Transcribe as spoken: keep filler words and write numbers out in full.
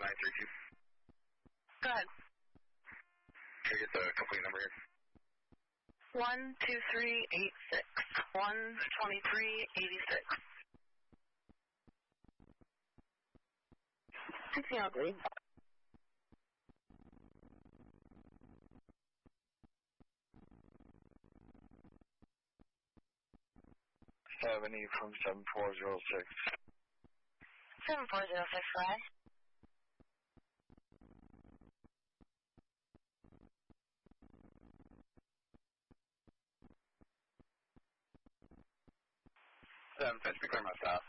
nine three two. Go ahead. Can I get the complete number here? One two three eight six. One twenty three eighty six. Fixing ugly. Seventy from seven four zero six. Seven four zero six. Right. Seven, fetch me clear my stop.